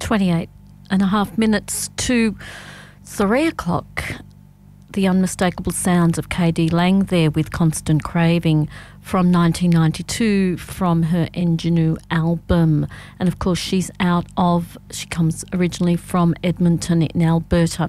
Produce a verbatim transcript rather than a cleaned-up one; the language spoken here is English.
twenty-eight and a half minutes to three o'clock. The unmistakable sounds of K D Lang there with Constant Craving from nineteen ninety-two from her Ingenue album. And of course she's out of, she comes originally from Edmonton in Alberta.